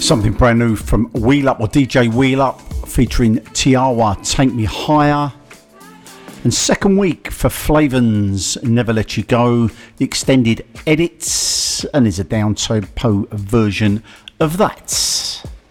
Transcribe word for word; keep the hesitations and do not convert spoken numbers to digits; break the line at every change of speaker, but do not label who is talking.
Something brand new from Wheel Up, or D J Wheel Up, featuring Tiawa, Take Me Higher. And second week for Flavans, Never Let You Go, the extended edits, and there's a down-tempo version of that.